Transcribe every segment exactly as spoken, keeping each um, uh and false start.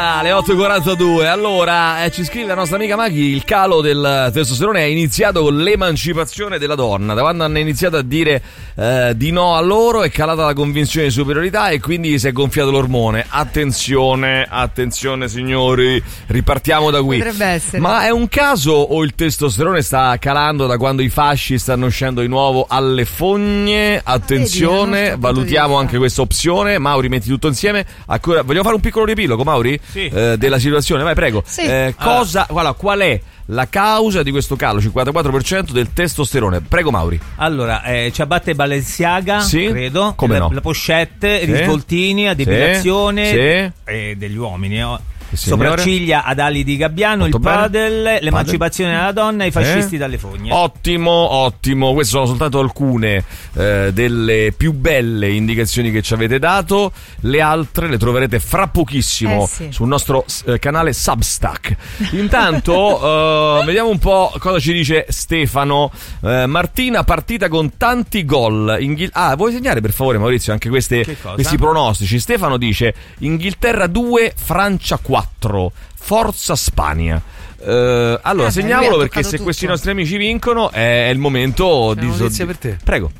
Alle otto e quarantadue, allora eh, ci scrive la nostra amica Maghi: il calo del testosterone è iniziato con l'emancipazione della donna. Da quando hanno iniziato a dire eh, di no a loro è calata la convinzione di superiorità e quindi si è gonfiato l'ormone. Attenzione, attenzione signori, ripartiamo da qui. Potrebbe essere. Ma è un caso o il testosterone sta calando da quando i fasci stanno uscendo di nuovo alle fogne? Attenzione, vedi, valutiamo anche questa opzione. Mauri, metti tutto insieme. Ancora, vogliamo fare un piccolo riepilogo, Mauri? Sì. Eh, della situazione, vai prego. Sì. Eh, cosa, guarda, qual è la causa di questo calo cinquantaquattro per cento del testosterone? Prego Mauri. Allora, eh, ciabatte Balenciaga, sì? credo. Come la, no? la pochette, sì? risvoltini, a depilazione sì? eh, degli uomini. Oh. Signore? Sopracciglia ad ali di gabbiano, Molto il bene. padel, l'emancipazione della donna e i fascisti eh? dalle fogne. Ottimo, ottimo. Queste sono soltanto alcune eh, delle più belle indicazioni che ci avete dato. Le altre le troverete fra pochissimo eh sì. sul nostro eh, canale Substack. Intanto eh, vediamo un po' cosa ci dice Stefano. eh, Martina, partita con tanti gol. Inghil- ah, vuoi segnare per favore Maurizio anche queste, questi pronostici? Stefano dice Inghilterra due, Francia quattro. Forza Spagna. Uh, allora eh, segniamolo perché se tutto. questi nostri amici vincono è il momento C'è di una notizia per te. Prego.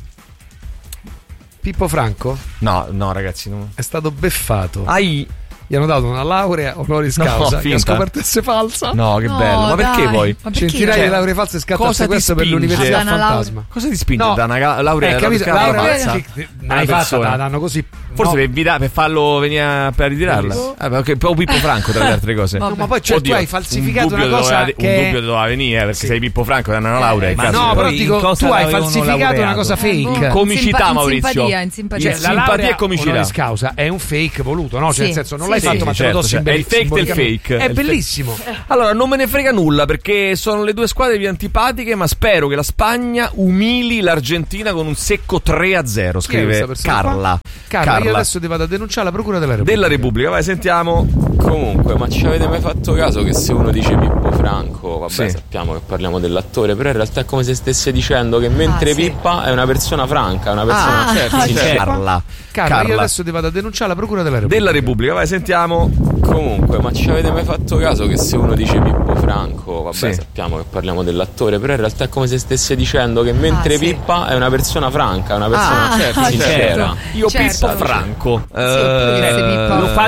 Pippo Franco No, no ragazzi, no. è stato beffato. Ai. Gli hanno dato una laurea honoris No, causa che ha finta. scoperto essere falsa. No, che No, bello. Ma perché dai. poi? Ma perché? Centinaia Cioè, di lauree false scatta cosa ti questo per spinge? l'università a dare una fantasma. Cosa ti spinge No. da una ga- laurea? Eh, capito? laurea Laurea falsa? sì, sì, Una l'hai fatta, persona. la danno così. Forse no. per, vita- per farlo venire per ritirarla. Bellissimo. Eh, perché proprio Pippo Franco tra le altre cose. No, ma poi cioè, Oddio, tu hai falsificato un dubbio una cosa doveva, che un dubbio doveva venire eh, perché Sì. sei Pippo Franco e hanno una laurea. Eh, che ma cazzo no, vuoi? però in dico, cosa tu hai l'avevano falsificato una laureato? cosa Eh, fake. boh. Comicità, In simpa- in Maurizio. simpatia, in simpatia. In La simpatia laurea e comicità. honoris causa è un fake voluto, no? Cioè, Sì. nel senso, non Sì, l'hai sì, fatto, sì, ma te certo, lo do certo. È il fake del fake. È È il bellissimo. Allora, non me ne frega nulla perché sono le due squadre più antipatiche, ma spero che la Spagna umili l'Argentina con un secco tre a zero, Chi è questa scrive persona Carla. qua? Carla, io adesso ti vado a denunciare alla Procura della Repubblica. Della Repubblica, vai, sentiamo. Comunque, ma ci avete mai fatto caso che se uno dice Pippo Franco, vabbè, Sì. sappiamo che parliamo dell'attore, però in realtà è come se stesse dicendo che mentre Ah, sì. Pippa è una persona franca, è una persona Ah, certo, ah, sincera. certo. Carla. Carla, Carla. io adesso ti vado a denunciare alla Procura della Repubblica. Della Repubblica, vai, sentiamo. Comunque, ma ci avete mai fatto caso che se uno dice Pippo Franco, vabbè, Sì. sappiamo che parliamo dell'attore, però in realtà è come se stesse dicendo che mentre Ah, sì. Pippa è una persona franca, è una persona Ah, certo, ah, sincera. certo. Io Certo. Pippo Franco. Sì, oppure disse Pippo. Lo fa